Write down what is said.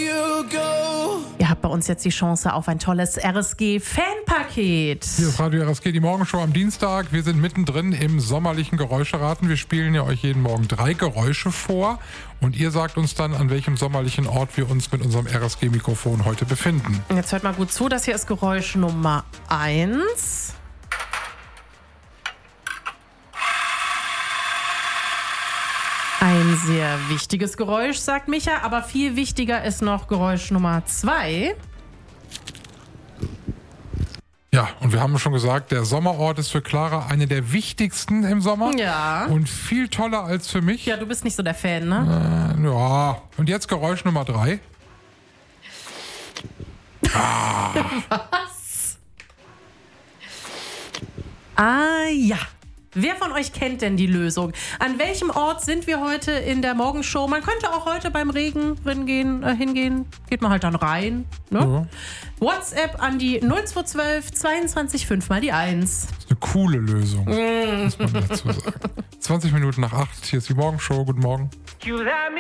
you go. Ihr habt bei uns jetzt die Chance auf ein tolles RSG-Fanpaket. Hier ist Radio RSG, die Morgenshow am Dienstag. Wir sind mittendrin im sommerlichen Geräuscheraten. Wir spielen ja euch jeden Morgen 3 Geräusche vor und ihr sagt uns dann, an welchem sommerlichen Ort wir uns mit unserem RSG-Mikrofon heute befinden. Jetzt hört mal gut zu, das hier ist Geräusch Nummer 1. Ein sehr wichtiges Geräusch, sagt Micha, aber viel wichtiger ist noch Geräusch Nummer 2. Ja, und wir haben schon gesagt, der Sommerort ist für Clara eine der wichtigsten im Sommer. Ja. Und viel toller als für mich. Ja, du bist nicht so der Fan, ne? Ja. Und jetzt Geräusch Nummer 3. Was? Ah, ja. Wer von euch kennt denn die Lösung? An welchem Ort sind wir heute in der Morgenshow? Man könnte auch heute beim Regen hingehen. Geht man halt dann rein. Ne? Ja. WhatsApp an die 0212 22 5 mal die 1. Das ist eine coole Lösung, muss man dazu sagen. 20 Minuten nach 8, hier ist die Morgenshow. Guten Morgen. You let me